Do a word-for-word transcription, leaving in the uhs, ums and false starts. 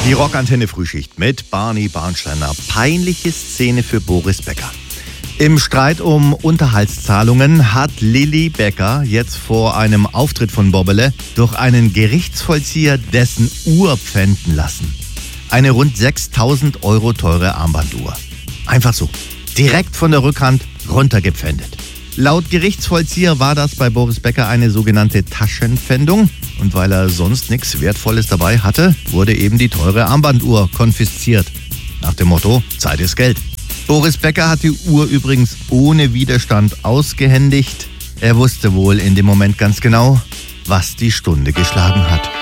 Die Rockantenne-Frühschicht mit Barney Barnsteiner. Peinliche Szene für Boris Becker. Im Streit um Unterhaltszahlungen hat Lilly Becker jetzt vor einem Auftritt von Bobele durch einen Gerichtsvollzieher dessen Uhr pfänden lassen. Eine rund sechstausend Euro teure Armbanduhr. Einfach so, direkt von der Rückhand runtergepfändet. Laut Gerichtsvollzieher war das bei Boris Becker eine sogenannte Taschenpfändung. Und weil er sonst nichts Wertvolles dabei hatte, wurde eben die teure Armbanduhr konfisziert. Nach dem Motto, Zeit ist Geld. Boris Becker hat die Uhr übrigens ohne Widerstand ausgehändigt. Er wusste wohl in dem Moment ganz genau, was die Stunde geschlagen hat.